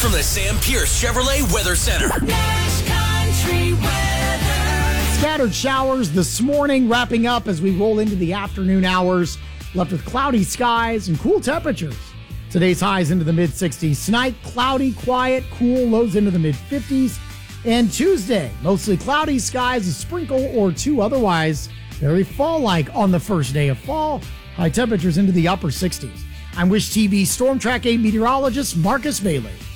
from the Sam Pierce Chevrolet Weather Center. Nash Country Weather. Scattered showers this morning, wrapping up as we roll into the afternoon hours. Left with cloudy skies and cool temperatures. Today's highs into the mid-60s. Tonight, cloudy, quiet, cool, lows into the mid-50s. And Tuesday, mostly cloudy skies, a sprinkle or two. Otherwise, very fall-like on the first day of fall. High temperatures into the upper 60s. I'm Wish TV Storm Track 8 meteorologist Marcus Bailey.